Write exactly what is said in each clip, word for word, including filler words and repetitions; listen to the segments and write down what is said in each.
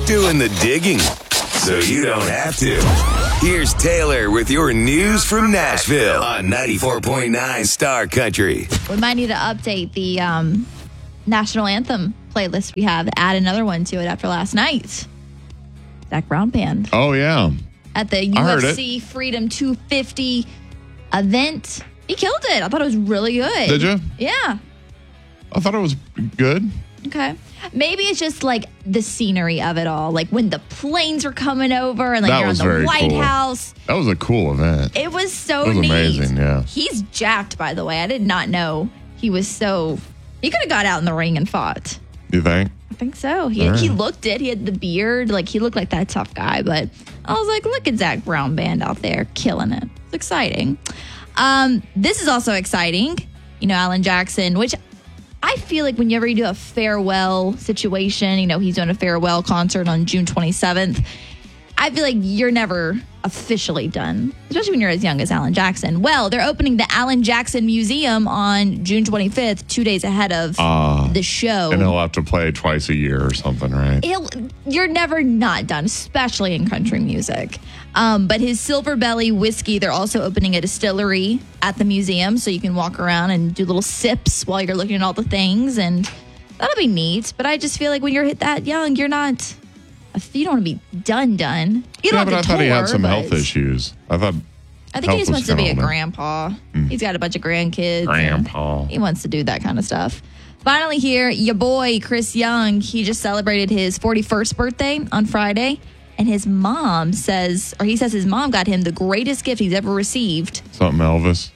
doing the digging, so you don't have to. Here's Taylor with your news from Nashville on ninety-four point nine Star Country. We might need to update the um, national anthem playlist we have. Add another one to it after last night. Zac Brown Band. Oh, yeah. At the U F C Freedom two fifty event. He killed it. I thought it was really good. Did you? Yeah. I thought it was good. Okay. Maybe it's just like the scenery of it all. Like when the planes were coming over and like That you're in was the very White cool. House. That was a cool event. It was so It was neat. amazing, yeah. He's jacked, by the way. I did not know he was so... He could have got out in the ring and fought. You think? I think so. He, Right. he looked it. He had the beard. Like, he looked like that tough guy. But I was like, look at Zac Brown Band out there killing it. It's exciting. Um, this is also exciting. You know, Alan Jackson, which I feel like whenever you do a farewell situation, you know, he's doing a farewell concert on June twenty-seventh. I feel like you're never officially done, especially when you're as young as Alan Jackson. Well, they're opening the Alan Jackson Museum on June twenty-fifth, two days ahead of Uh, the show. And he'll have to play twice a year or something, right? He'll, you're never not done, especially in country music. Um, but his Silver Belly whiskey, they're also opening a distillery at the museum, so you can walk around and do little sips while you're looking at all the things, and that'll be neat. But I just feel like when you're that young, you're not... You don't want to be done, done. You don't yeah, but have I to thought tour, he had some but health issues. I thought. I think he just health wants to was be a kinda older. grandpa. Mm. He's got a bunch of grandkids. Grandpa. He wants to do that kind of stuff. Finally, here, your boy Chris Young. He just celebrated his forty-first birthday on Friday, and his mom says, or he says, his mom got him the greatest gift he's ever received. Something Elvis.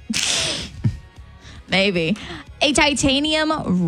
Maybe a titanium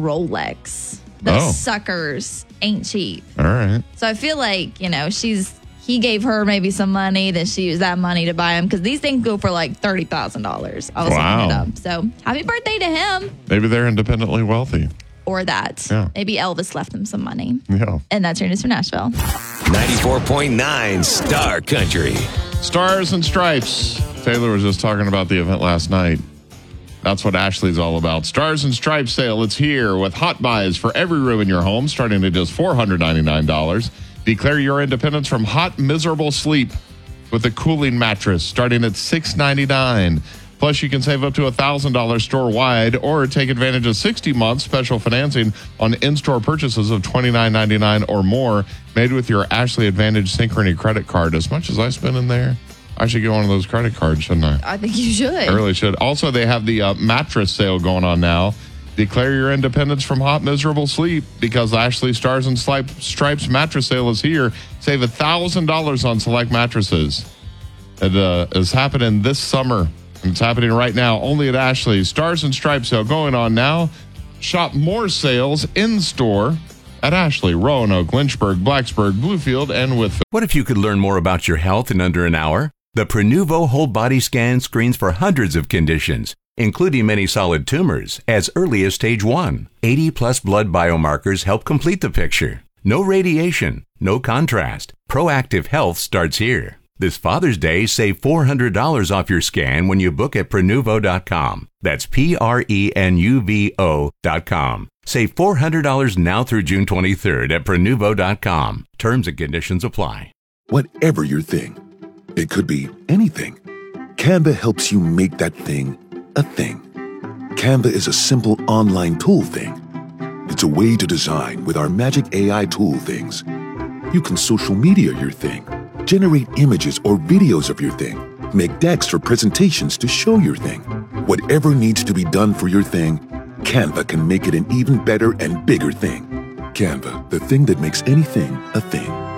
Rolex. Those Oh. suckers ain't cheap. All right. So I feel like, you know, she's he gave her maybe some money, then she used that money to buy him, because these things go for like thirty thousand dollars. I was Wow. looking it up. So happy birthday to him. Maybe they're independently wealthy. Or that. Yeah. Maybe Elvis left him some money. Yeah. And that's your news from Nashville. ninety-four point nine Star Country. Stars and Stripes. Taylor was just talking about the event last night. That's what Ashley's all about. Stars and Stripes sale. It's here with hot buys for every room in your home, starting at just four hundred ninety-nine dollars. Declare your independence from hot, miserable sleep with a cooling mattress, starting at six hundred ninety-nine dollars. Plus, you can save up to one thousand dollars store-wide or take advantage of sixty months special financing on in-store purchases of twenty-nine ninety-nine or more, made with your Ashley Advantage Synchrony credit card. As much as I spend in there, I should get one of those credit cards, shouldn't I? I think you should. I really should. Also, they have the uh, mattress sale going on now. Declare your independence from hot, miserable sleep because Ashley Stars and Stripes mattress sale is here. Save one thousand dollars on select mattresses. It uh, is happening this summer. And it's happening right now only at Ashley's. Stars and Stripes sale going on now. Shop more sales in-store at Ashley, Roanoke, Lynchburg, Blacksburg, Bluefield, and with... What if you could learn more about your health in under an hour? The Prenuvo whole body scan screens for hundreds of conditions, including many solid tumors, as early as stage one. eighty plus blood biomarkers help complete the picture. No radiation, no contrast. Proactive health starts here. This Father's Day, save four hundred dollars off your scan when you book at Prenuvo dot com. That's P R E N U V O dot com. Save four hundred dollars now through June twenty-third at Prenuvo dot com. Terms and conditions apply. Whatever your thing, it could be anything. Canva helps you make that thing a thing. Canva is a simple online tool thing. It's a way to design with our magic A I tool things. You can social media your thing, generate images or videos of your thing, make decks for presentations to show your thing. Whatever needs to be done for your thing, Canva can make it an even better and bigger thing. Canva, the thing that makes anything a thing.